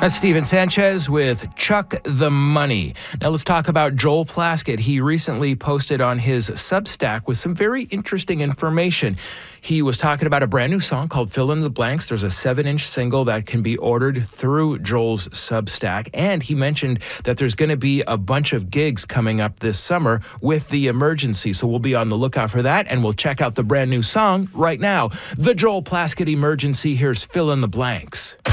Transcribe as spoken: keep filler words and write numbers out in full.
That's Steven Sanchez with Chuck the Money. Now let's talk about Joel Plaskett. He recently posted on his Substack with some very interesting information. He was talking about a brand new song called Fill in the Blanks. There's a seven-inch single that can be ordered through Joel's Substack. And he mentioned that there's going to be a bunch of gigs coming up this summer with The Emergency. So we'll be on the lookout for that, and we'll check out the brand new song right now. The Joel Plaskett Emergency. Here's Fill in the Blanks.